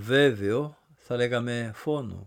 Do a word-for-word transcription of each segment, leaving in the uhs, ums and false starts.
βέβαιο, θα λέγαμε φόνο.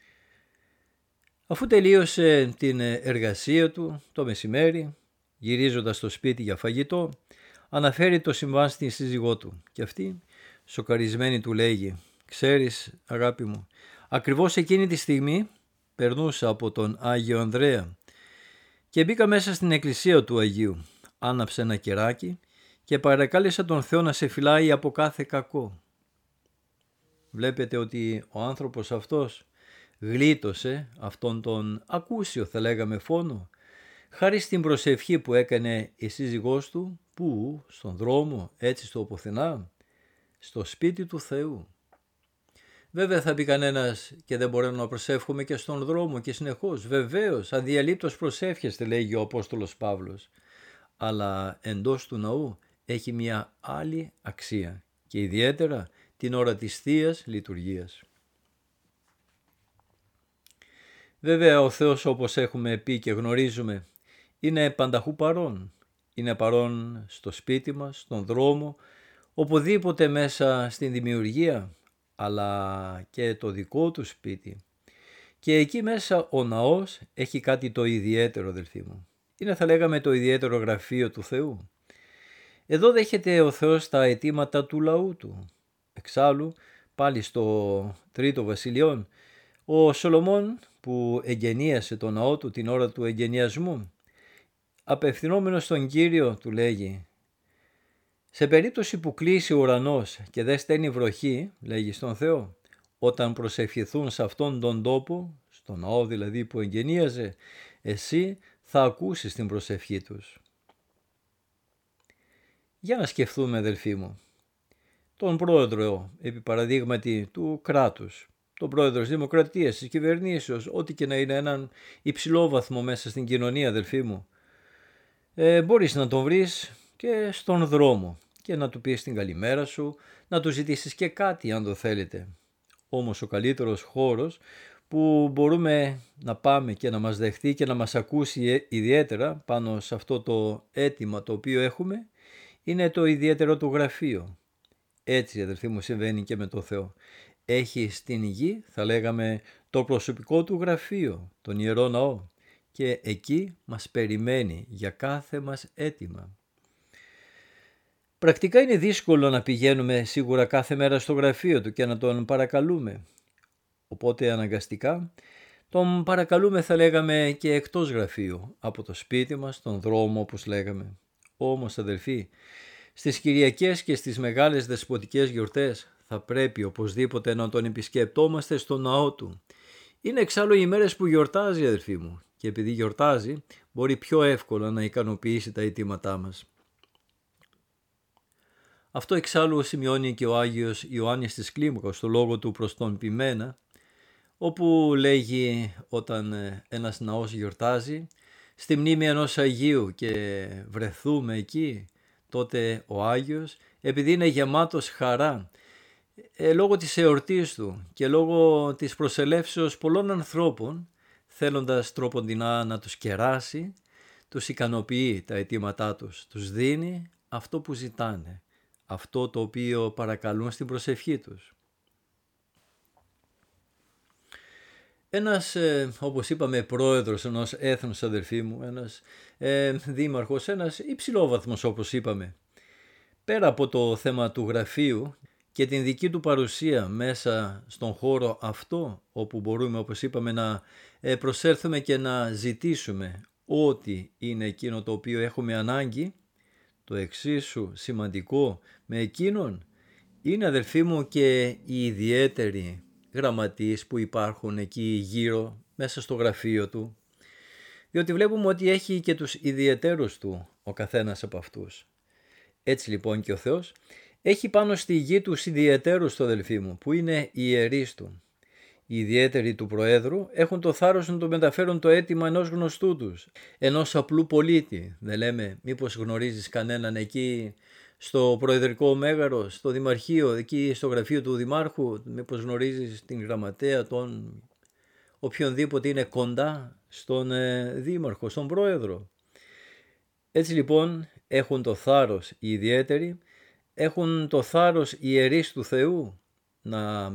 Αφού τελείωσε την εργασία του το μεσημέρι, γυρίζοντας στο σπίτι για φαγητό, αναφέρει το συμβάν στην σύζυγό του και αυτή, σοκαρισμένη, του λέγει: «Ξέρεις, αγάπη μου, ακριβώς εκείνη τη στιγμή περνούσα από τον Άγιο Ανδρέα και μπήκα μέσα στην εκκλησία του Αγίου, άναψε ένα κεράκι και παρακάλεσα τον Θεό να σε φυλάει από κάθε κακό». Βλέπετε ότι ο άνθρωπος αυτός γλίτωσε αυτόν τον ακούσιο, θα λέγαμε, φόνο, χάρη στην προσευχή που έκανε η σύζυγός του, που στον δρόμο, έτσι στο πουθενά, στο σπίτι του Θεού. Βέβαια θα πει κανένας, και δεν μπορούμε να προσεύχουμε και στον δρόμο και συνεχώς? Βεβαίως, αδιαλείπτως προσεύχεστε, λέγει ο Απόστολος Παύλος, αλλά εντός του ναού έχει μια άλλη αξία και ιδιαίτερα την ώρα της Θείας Λειτουργίας. Βέβαια ο Θεός, όπως έχουμε πει και γνωρίζουμε, είναι πανταχού παρόν. Είναι παρόν στο σπίτι μας, στον δρόμο, οπουδήποτε μέσα στην δημιουργία, αλλά και το δικό του σπίτι. Και εκεί μέσα ο ναός έχει κάτι το ιδιαίτερο, αδελφοί μου. Είναι, θα λέγαμε, το ιδιαίτερο γραφείο του Θεού. Εδώ δέχεται ο Θεός τα αιτήματα του λαού του. Εξάλλου, πάλι στο τρίτο βασιλιών, ο Σολομών που εγγενίασε το ναό του την ώρα του εγγενιασμού, απευθυνόμενος στον Κύριο, του λέγει: «Σε περίπτωση που κλείσει ο ουρανός και δεν στέλνει βροχή», λέγει στον Θεό, «όταν προσευχηθούν σε αυτόν τον τόπο, στον ναό δηλαδή που εγγενίαζε, εσύ θα ακούσεις την προσευχή τους». Για να σκεφτούμε, αδελφοί μου, τον πρόεδρο, επί παραδείγματι, του κράτους, τον πρόεδρο της δημοκρατίας, της κυβερνήσεως, ό,τι και να είναι, έναν υψηλό βαθμό μέσα στην κοινωνία, αδελφοί μου, ε, μπορείς να τον βρεις και στον δρόμο και να του πεις την καλημέρα σου, να του ζητήσεις και κάτι αν το θέλετε. Όμως ο καλύτερος χώρος που μπορούμε να πάμε και να μας δεχτεί και να μας ακούσει ιδιαίτερα πάνω σε αυτό το αίτημα το οποίο έχουμε, είναι το ιδιαίτερο του γραφείο. Έτσι, αδελφοί μου, συμβαίνει και με το Θεό. Έχει στην γη, θα λέγαμε, το προσωπικό του γραφείο, τον Ιερό Ναό, και εκεί μας περιμένει για κάθε μας αίτημα. Πρακτικά είναι δύσκολο να πηγαίνουμε σίγουρα κάθε μέρα στο γραφείο του και να τον παρακαλούμε. Οπότε αναγκαστικά τον παρακαλούμε, θα λέγαμε, και εκτός γραφείου, από το σπίτι μας, τον δρόμο όπως λέγαμε. Όμως, αδελφοί, στις Κυριακές και στις μεγάλες δεσποτικές γιορτές θα πρέπει οπωσδήποτε να τον επισκεπτόμαστε στο ναό του. Είναι εξάλλου οι μέρες που γιορτάζει, αδελφοί μου, και επειδή γιορτάζει μπορεί πιο εύκολα να ικανοποιήσει τα αιτήματά μας. Αυτό εξάλλου σημειώνει και ο Άγιος Ιωάννης της Κλίμακος στο λόγο του προς τον Ποιμένα, όπου λέγει όταν ένας ναός γιορτάζει στη μνήμη ενός Αγίου και βρεθούμε εκεί, τότε ο Άγιος, επειδή είναι γεμάτος χαρά, ε, λόγω της εορτής του και λόγω της προσελεύσεως πολλών ανθρώπων, θέλοντας τρόποντινά να τους κεράσει, τους ικανοποιεί τα αιτήματά τους, τους δίνει αυτό που ζητάνε, αυτό το οποίο παρακαλούν στην προσευχή τους. Ένας, ε, όπως είπαμε, πρόεδρος ενός έθνους, αδελφοί μου, ένας ε, δήμαρχος, ένας υψηλόβαθμος όπως είπαμε, πέρα από το θέμα του γραφείου και την δική του παρουσία μέσα στον χώρο αυτό, όπου μπορούμε, όπως είπαμε, να ε, προσέλθουμε και να ζητήσουμε ό,τι είναι εκείνο το οποίο έχουμε ανάγκη, το εξίσου σημαντικό με εκείνον είναι, αδελφοί μου, και οι ιδιαίτεροι γραμματείς που υπάρχουν εκεί γύρω μέσα στο γραφείο του, διότι βλέπουμε ότι έχει και τους ιδιαιτέρους του ο καθένας από αυτούς. Έτσι λοιπόν και ο Θεός έχει πάνω στη γη τους ιδιαιτέρους του, αδελφοί μου, που είναι οι ιερείς του. Οι ιδιαίτεροι του Προέδρου έχουν το θάρρος να το μεταφέρουν το αίτημα ενός γνωστού τους, ενός απλού πολίτη. Δεν λέμε μήπως γνωρίζεις κανέναν εκεί στο προεδρικό μέγαρο, στο δημαρχείο, εκεί στο γραφείο του δημάρχου, μήπως γνωρίζεις την γραμματέα, τον οποιονδήποτε είναι κοντά στον ε, δήμαρχο, στον πρόεδρο. Έτσι λοιπόν έχουν το θάρρος οι ιδιαίτεροι, έχουν το θάρρος οι ιερείς του Θεού να